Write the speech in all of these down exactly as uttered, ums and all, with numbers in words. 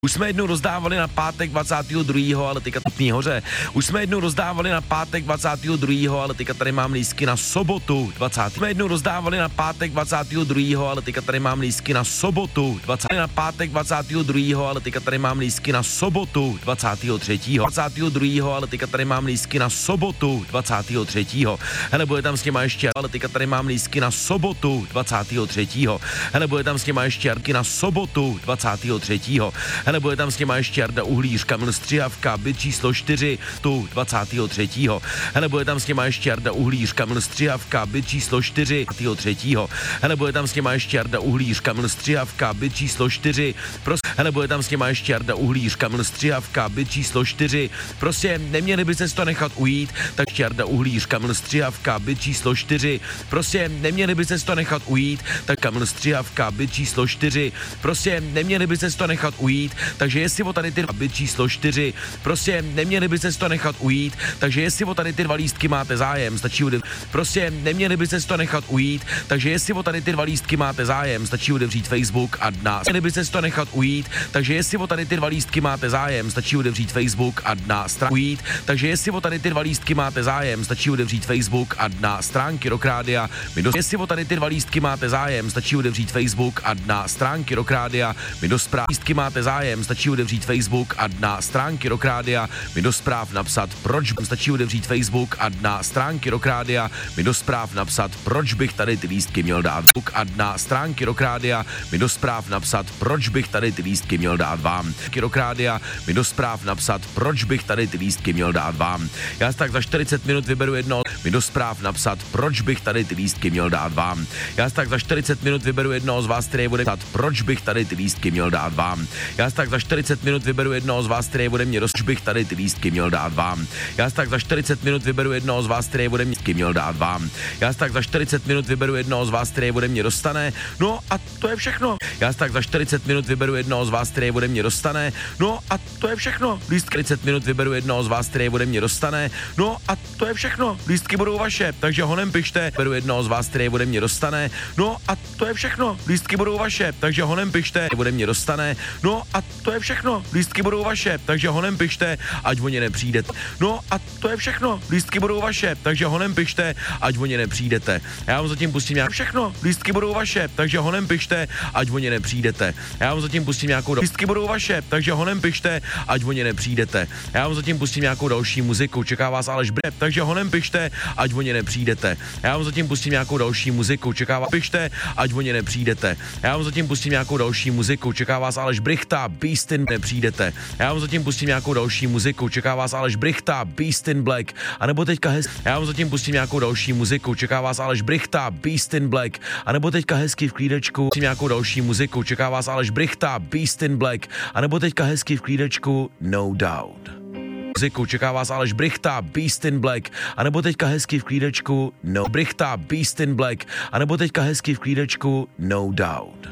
Už jsme jednou rozdávali na pátek dvacátého druhého ale teďka Tupní hoře. Už jsme jednou rozdávali na pátek dvacátého druhého ale teďka tady mám lístky na sobotu dvacátého Jsme jednou rozdávali na pátek dvacátého druhého ale teďka tady mám lístky na sobotu dvacátého Na pátek dvacátého druhého ale teďka tady mám lístky na sobotu dvacátého třetího dvacátého druhého ale teďka tady mám lístky na sobotu dvacátého třetího Hele, bude tam s těma ještě, ale teďka tady mám lístky na sobotu dvacátého třetího Hele, bude tam s těma ještě Jarky na sobotu dvacátého třetího Hele, bude tam s těma ještě Jarda Uhlíř, Kamil Střihavka, byt číslo čtyři, tu dvacátého třetího Hele, bude tam s těma ještě Jarda Uhlíř, Kamil Střihavka, byt číslo čtyři, dvacátého třetího Hele, bude tam s těma ještě Jarda Uhlíř, Kamil Střihavka, byt číslo čtyři, prostě, hele, bude tam s těma ještě Jarda Uhlíř, Kamil Střihavka, byt číslo čtyři, prostě neměli by se to nechat ujít, tak Jarda Uhlíř, Kamil Střihavka, byt číslo čtyři, prostě neměli by se to nechat ujít, tak Kamil Střihavka, byt číslo čtyři, prostě neměli by se to nechat ujít, takže jestli o tady ty byt číslo čtyři, prostě neměli by se to nechat ujít, takže jestli o tady ty dva lístky máte zájem, stačí udev... prostě neměli by se to nechat ujít, takže jestli o tady ty dva lístky máte zájem, stačí otevřít Facebook a nás. Neměli by se to nechat ujít, takže jestli o tady ty dva lístky máte zájem, stačí otevřít Facebook a na stránky ujít, takže jestli o tady ty dva lístky máte zájem, stačí otevřít Facebook a na stránky Rock Rádia. My dos... Jestli o tady ty dva lístky máte zájem, stačí otevřít Facebook a na stránky Rock Rádia. My do zpráv lístky máte zájem, stačí otevřít Facebook a na stránky Rock Rádia. Mi do zpráv napsat proč stačí otevřít Facebook a na stránky Rock Rádia. Mi do zpráv napsat proč bych tady ty lístky měl dát a na stránky Rock Rádia. Mi do zpráv napsat proč bych tady ty lístky měl dát vám. Rock Rádia. Mi do zpráv napsat proč bych tady ty lístky měl dát vám. Já tak za čtyřicet minut vyberu jedno. Mi do zpráv napsat proč bych tady ty lístky měl dát vám. Já tak za čtyřicet minut vyberu jednoho z vás, který bude psát proč bych tady ty lístky měl dát vám. Já tak za čtyřicet minut vyberu jednoho z vás, který bude mě roz... bych tady ty lístky měl dát vám. Já tak za čtyřicet minut vyberu jednoho z vás, který bude mě měl dát vám. Já tak za čtyřicet minut vyberu jednoho z vás, který bude mě dostane. No a to je všechno. Já tak za čtyřicet minut vyberu jednoho z vás, který bude mě dostane. No a to je všechno. Lístky čtyřicet minut vyberu jednoho z vás, který bude mě dostane. No a to je všechno. Lístky budou vaše, takže honem pište. Beru jednoho z vás, který bude mě dostane. No a to je všechno. Lístky budou vaše, takže honem pište. Bude mě dostane. No a to je všechno. Lístky budou vaše, takže honem pište, ať o ně nepřijdete. No a to je všechno. Lístky budou vaše, takže honem pište, ať o ně nepřijdete. Já vám zatím pustím nějak všechno. Lístky budou vaše, takže honem pište, ať o ně nepřijdete. Já vám zatím pustím nějakou dal... Lístky budou vaše, takže honem pište, ať o ně nepřijdete. Já vám zatím pustím nějakou další muziku. Čeká vás Aleš Bre, takže honem pište, ať o ně nepřijdete. Já vám zatím pustím nějakou další muziku. Čeká vás pište, ať o ně nepřijdete. Já vám zatím pustím nějakou další muziku. Čeká vás Aleš Brichta, Beast in nepřijdete. Já vám zatím pustím nějakou další muziku. Čeká vás Aleš Brichta, Beast in Black. A nebo teďka hez... Já vám zatím pustím nějakou další muziku. Čeká vás Aleš Brichta, Beast in Black. A nebo teďka hezky v klídečku. Pustím nějakou další muziku. Čeká vás Aleš Brichta, Beast in Black. A nebo teďka hezky v klídečku No Doubt. Muziku, čeká vás Aleš Brichta, Beast in Black. A nebo teďka hezky v klídečku No Brichta, Beast in Black. A nebo teďka hezky v klídečku No Doubt.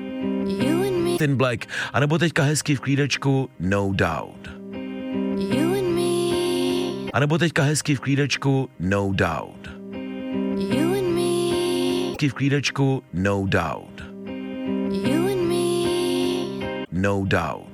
In Black. A nebo teďka hezky v klídečku No Doubt. A nebo teďka hezky v klídečku No Doubt. V klídečku No Doubt. No Doubt.